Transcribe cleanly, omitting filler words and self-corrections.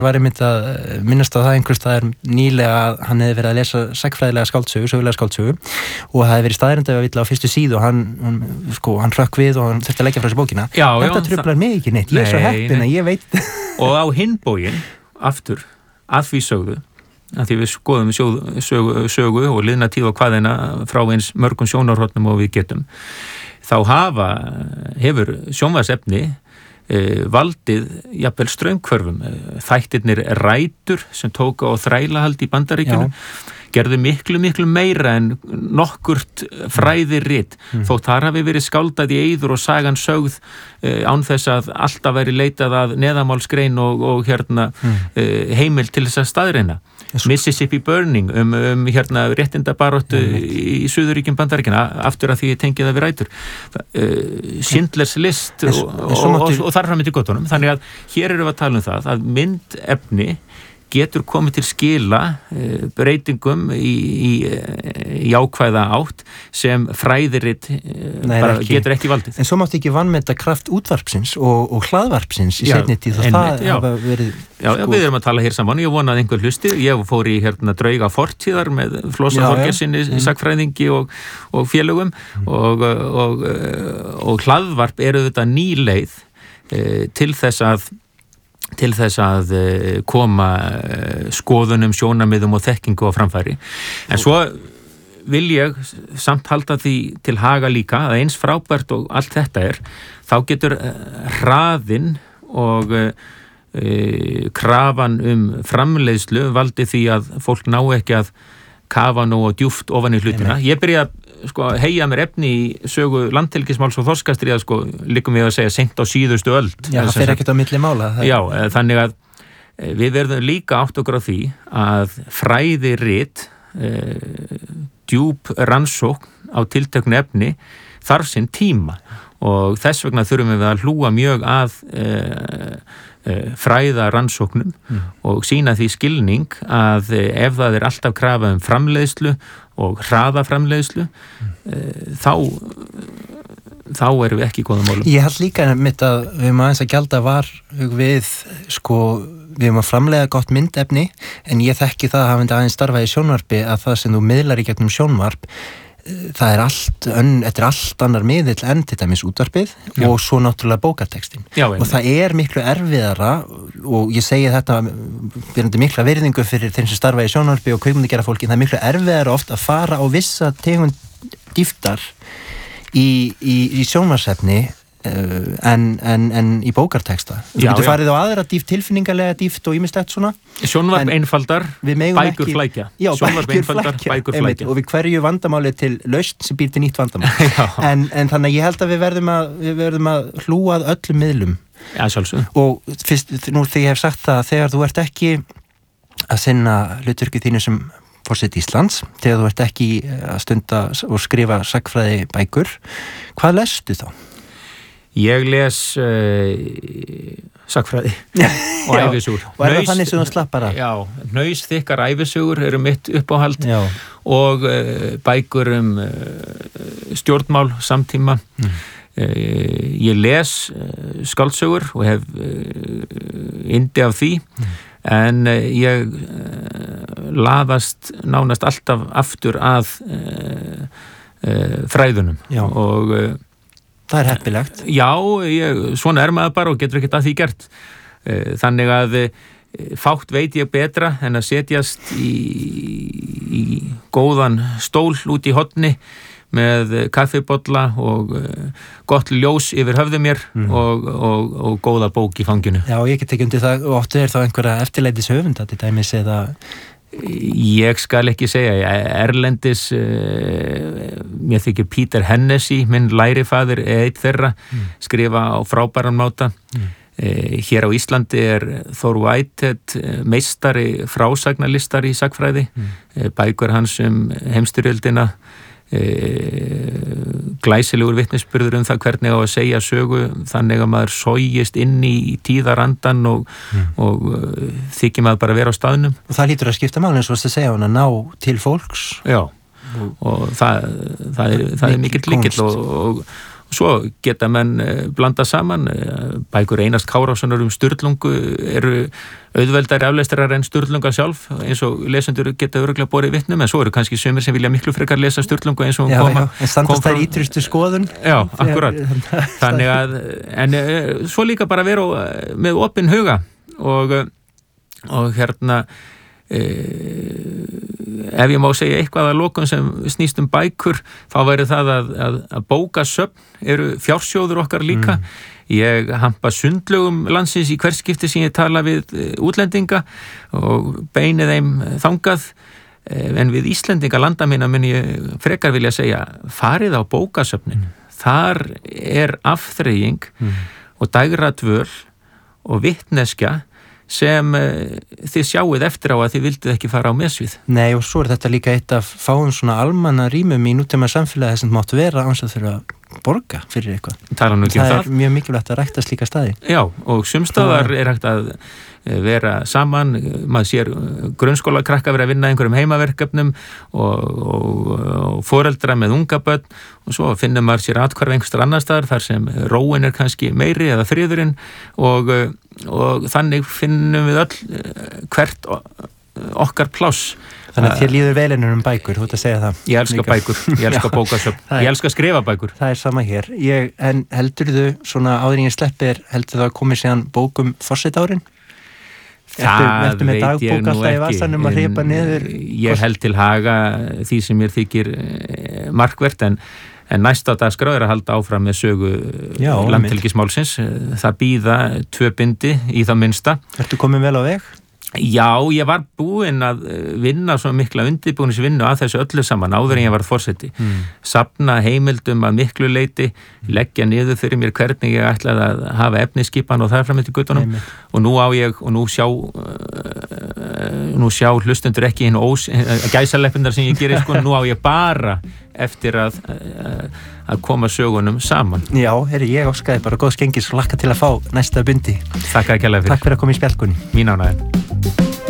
var einmitt að minnast á það einhvers staðar nýlega að hann hefði verið að lesa sagnfræðilega skáldsögu, sögulega skáldsögu og það hefði verið staðreynd að villa á fyrstu síðu og hann hrökk við og hann þurfti að leggja frá sér bókina. Þetta truflar mig ekki neitt, ég er svo heppinn að ég veit. Og á hinn bóginn, aftur, að því sögðu, að því við skoðum sögu og liðna tíð og hvaðina frá eins mörgum sjónarhornum og við getum, þá hefur sjónvarpsefni valdið jafnvel straumhvörfum. Þættirnir Rætur sem tóku á þrælahald í Bandaríkjunum gerðu miklu meira en nokkurt fræðirit þótt þar hafi verið skáldað í eyður og sagan sögð án þess að alltaf væri leitað að neðamálsgrein og heimild til þess að staðreina. Mississippi Burning réttindabaráttu í Suðurríkjum Bandaríkjanna aftur að því ég tengi það við Rætur. Schindlers List og þar fram til göttunum. Þannig að hér erum við að tala um það að myndefni getur komið til skila breytingum í jákvæða átt sem fræðirit getur ekki valdið. En svo mátti ekki vanmeta kraft útvarpsins og hlaðvarpsins í seinni tíð og það hafa verið... Já, við erum að tala hér saman, ég vona að einhver hlusti, ég fór í drauga fortíðar með Flosa Þorgersinni, sagfræðingi og félögum og hlaðvarp eru þetta ný leið til þess að koma skoðunum, sjónarmiðum og þekkingu á framfæri. En svo vil ég samt halda því til haga líka að eins frábært og allt þetta þá getur hraðinn og krafan framleiðslu valdi því að fólk ná ekki að kafa nógu djúpt ofan í hlutina. Ég byrja að heyja mér efni í sögu landhelgismáls og þorskastríða líkum við að segja seint á síðustu öld. Já, það fer ekkert á milli mála. Já, þannig að við verðum líka átt okkur á því að fræðirit, djúp rannsókn á tilteknu efni þarf sinn tíma og þess vegna þurfum við að hlúa mjög að fræða rannsóknum og sýna því skilning að ef það alltaf krafa framleiðslu og hraða framleiðslu þá erum við ekki í góðum málum. Ég held líka mitt að við erum aðeins að gjalda við erum að framleiða gott myndefni en ég þekki það að hafa aðeins starfað í sjónvarpi að það sem þú miðlar í gegnum sjónvarp það þetta allt annar miðill enn til dæmis útvarpið og svo náttúrulega bókartextin og það miklu erfiðara og ég segi þetta verandi mikla virðingu fyrir þeim sem starfa í sjónvarpi og kvikmyndagera fólki, það miklu erfiðara oft að fara á vissa tegund dýftar í sjónvarsefni en í bókarteksta. Þú getur farið á aðra dýft, tilfinningarlega dýft og ýmislegt svona. Sjónvarp einfaldar, bækur flækja. Já, sjónvarp einfaldar, bækur flækja. Og við hverju vandamáli til lausn sem býr til nýtt vandamál. en þannig að ég held að við verðum að hlúa að öllum miðlum. Já, sjálfsög. Og fyrst, nú þegar ég hef sagt það, þegar þú ert ekki að sinna hlutverki þínu sem forseti Íslands, þegar þú ert ekki að stunda og skrifa sagnfræði bækur, hvað lestu þá? Ég les sagnfræði og ævisögur. Og það þannig sem þú slappar af? Já, hnausþykkar ævisögur eru mitt uppáhald og bækur stjórnmál samtíma. Ég les skáldsögur og hef yndi af því en ég laðast nánast alltaf aftur að fræðunum og það heppilegt. Já, svona maður bara og getur ekkert að því gert. Þannig að fátt veit ég betra en að setjast í góðan stól út í horni með kaffibolla og gott ljós yfir höfði mér og góða bók í fanginu. Já, ég get ekki undir það og oft þá einhverja eftirleitis höfunda til dæmis eða... Ég skal ekki segja, erlendis mér þykir Peter Hennessy, minn lærifaðir einn þeirra, skrifa á frábæran máta. Hér á Íslandi Thor Whitehead meistari frásagnarlistari í sagnfræði, bækur hans heimsstyrjöldina, glæsilegur vitnisburður það hvernig á að segja sögu þannig að maður sogist inn í tíðarandan og þykir maður bara vera á staðnum. Og það lítur að skipta máli eins og að segja hann að ná til fólks. Já, og það er mikill lykill og Svo geta menn blanda saman, bækur Einars Kárasonar Sturlungu eru auðveldari aflestrar en Sturlunga sjálf, eins og lesendur geta örugglega borið vitnum, en svo eru kannski sumir sem vilja miklu frekar lesa Sturlungu eins og en standast þær ítrustu skoðun. Já, akkurat. Þannig að, en svo líka bara vera með opinn huga og hérna ef ég má segja eitthvað að lokum sem snýst bækur, þá væri það að bókasöfn eru fjársjóður okkar líka. Ég hampa sundlögum landsins í hvert skipti sem ég tala við útlendinga og beini þeim þangað, en við Íslendinga landamina mun ég frekar vilja segja farið á bókasöfnin. Þar er afþreying og dægra dvöl og vitneskja sem þið sjáuð eftir á að þið vilduð ekki fara á mesvið. Nei, og svo er þetta líka eitt af fáum svona almanna rýmum í nútíma samfélagi sem máttu vera án þess að þurfa að borga fyrir eitthvað. Það er mjög mikilvægt að rækta slíka staði. Já, og sumstaðar er hægt að vera saman, maður sér grunnskólakrakka vera að vinna einhverjum heimaverkefnum og foreldra með unga börn, og svo finnur maður sér athvarf einhverstar annar staðar þar sem róin er kannski meiri eða friðurinn og þannig finnum við öll hvert okkar pláss. Þannig að þér líður vel ennur bækur, þú ert að segja það. Ég elska bækur, ég elska bókasöfn, ég elska að skrifa bækur. Það er sama hér. En heldurðu svona áður en ég sleppir, heldurðu að komi síðan bókum forsetaárin? Ertu með dagbók alltaf í vasanum að hripa niður? Ég held til haga því sem mér þykir markvert, en næsta dagskrá er að halda áfram með sögu landhelgismálsins. Það bíða 2 bindi í það minnsta. Ertu komin vel á veg? Já, ég var búinn að vinna svo mikla undirbúningsvinnu að þessu öllu saman áður en ég var forseti. Safna heimildum að miklu leyti, leggja niður fyrir mér hvernig ég ætlaði að hafa efnisskipan og þar fram eftir guttunum. Og nú sjá hlustundur ekki hinn gæsaleppindar sem ég gerir, sko. Nú á ég bara eftir að koma sögunum saman. Já, ég óskaði bara góðs gengis og lakka til að fá næsta bindi. Takk fyrir að koma í spjallkunni. Mín ánægja.